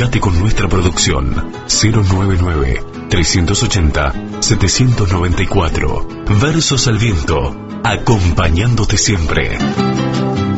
Comunicate con nuestra producción 099-380-794. Versos al viento, acompañándote siempre.